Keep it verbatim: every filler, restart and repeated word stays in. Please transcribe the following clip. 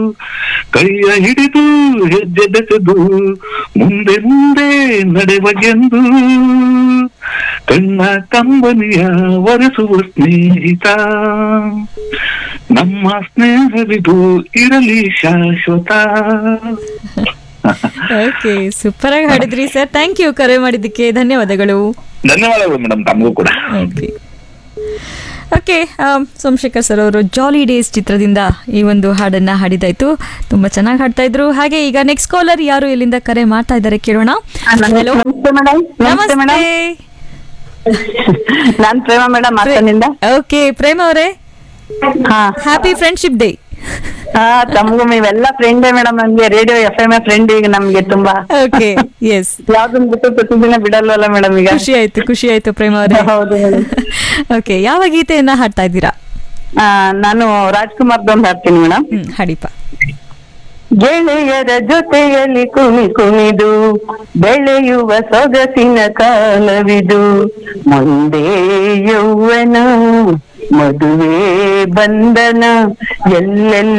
ಕೈಯ ಹಿಡಿದು ಹೆಜ್ಜೆ ಬೆಸೆದು ಮುಂದೆ ಮುಂದೆ ನಡೆವಗೆಂದು ಕಣ್ಣ ಕಂಬನಿಯ ಒರೆಸುವ ಸ್ನೇಹಿತ, ನಮ್ಮ ಸ್ನೇಹವಿದು ಇರಲಿ ಶಾಶ್ವತ. ಓಕೆ, ಸೂಪರ್ ಆಗಿ ಹಾಡಿದ್ರಿ ಸರ್. ಥ್ಯಾಂಕ್ ಯು ಕರೆ ಮಾಡಿದ್ದಕ್ಕೆ, ಧನ್ಯವಾದಗಳು. ಧನ್ಯವಾದಗಳು ಮೇಡಮ್, ತಮಗೂ ಕೂಡ. ಓಕೆ ಓಕೆ ಸೋಮಶೇಖರ್ ಸರ್ ಅವರು ಜಾಲಿ ಡೇಸ್ ಚಿತ್ರದಿಂದ ಈ ಒಂದು ಹಾಡನ್ನ ಹಾಡಿದಾಯ್ತು. ತುಂಬಾ ಚೆನ್ನಾಗಿ ಹಾಡ್ತಾ ಇದ್ರು. ಹಾಗೆ ಈಗ ನೆಕ್ಸ್ಟ್ ಕಾಲರ್ ಯಾರು ಎಲ್ಲಿಂದ ಕರೆ ಮಾಡ್ತಾ ಇದ್ದಾರೆ ಕೇಳೋಣ. ಹಲೋ, ನಮಸ್ತೆ. ನಾನ್ ಪ್ರೇಮ ಮೇಡಮ್ ಮಾತನಿಂದ. ಓಕೆ ಪ್ರೇಮ ಅವರೇ, ಹ್ಯಾಪಿ ಫ್ರೆಂಡ್ಶಿಪ್ ಡೇ. ಹಾ, ತಮಗೂ ನೀವೆಲ್ಲ ಫ್ರೆಂಡೇ ಮೇಡಮ್. ನಮ್ಗೆ ರೇಡಿಯೋ ಎಫ್ ಎಂ ಫ್ರೆಂಡ್ ಈಗ ನಮ್ಗೆ ತುಂಬಾ. Okay, S. ಯಾವ್ದನ್ ಬಿಟ್ಟು ಪ್ರತಿದಿನ ಬಿಡಲ್ವಲ್ಲ ಮೇಡಮ್ ಈಗ. ಖುಷಿ ಆಯ್ತು, ಖುಷಿ ಆಯ್ತು ಪ್ರೇಮ ಅವರೇ. ಹೌದು ಮೇಡಮ್. ಓಕೆ, ಯಾವ ಗೀತೆಯನ್ನ ಹಾಡ್ತಾ ಇದ್ದೀರಾ? ನಾನು ರಾಜ್ಕುಮಾರ್ದೊಂದು ಹಾಡ್ತೀನಿ ಮೇಡಮ್. ಹ್ಮ್, ಹಾಡಿಪ. ಗೆಳೆಯರ ಜೊತೆಯಲ್ಲಿ ಕುಣಿ ಕುಣಿದು ಬೆಳೆಯುವ ಸೊಗಸಿನ ಕಾಲವಿದು, ಮುಂದೆ ಯೌವನ ಮದುವೆ ಬಂಧನ ಎಲ್ಲೆಲ್ಲ